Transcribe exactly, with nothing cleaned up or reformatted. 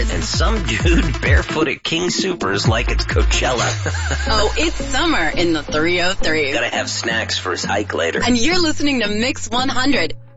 And some dude barefoot at King Soopers like it's Coachella. Oh, it's summer in the three oh three. Gotta have snacks for his hike later. And you're listening to Mix one hundred.